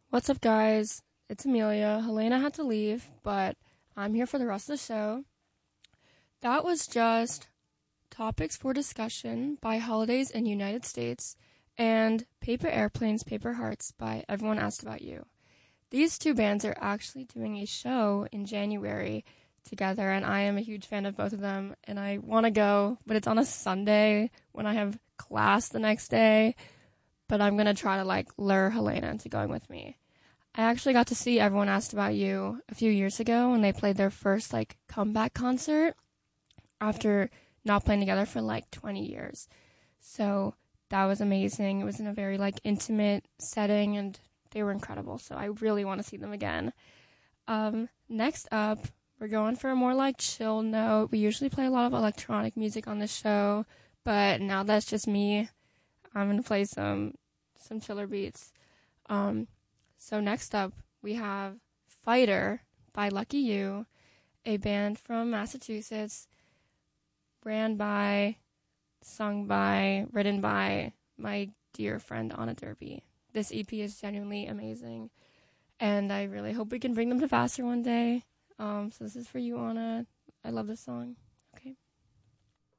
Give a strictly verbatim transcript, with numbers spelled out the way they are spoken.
What's up, guys? It's Amelia. Helena had to leave, but I'm here for the rest of the show. That was just Topics for Discussion by Holidays in United States and Paper Airplanes, Paper Hearts by Everyone Asked About You. These two bands are actually doing a show in January together, and I am a huge fan of both of them, and I want to go, but it's on a Sunday when I have class the next day, but I'm going to try to, like, lure Helena into going with me. I actually got to see Everyone Asked About You a few years ago when they played their first, like, comeback concert after not playing together for, like, twenty years. So that was amazing. It was in a very, like, intimate setting, and they were incredible. So I really want to see them again. Um, next up, we're going for a more, like, chill note. We usually play a lot of electronic music on this show, but now that's just me. I'm going to play some some chiller beats. Um... So next up, we have Fighter by Lucky You, a band from Massachusetts, ran by, sung by, written by my dear friend Anna Derby. This E P is genuinely amazing, and I really hope we can bring them to Vassar one day. Um, so this is for you, Anna. I love this song.